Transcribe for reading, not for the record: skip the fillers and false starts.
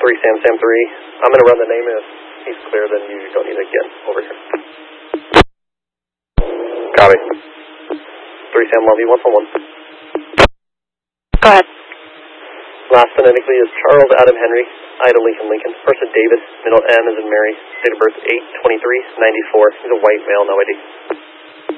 Sam, Sam 3. I'm going to run the name. If he's clear, then you don't need to get over here. Copy. 3 Sam, love you, 141. Go ahead. Last phonetically is Charles Adam Henry, Ida Lincoln Lincoln. First is David, middle M as in Mary. Date of birth 8/23/94. He's a white male, no ID.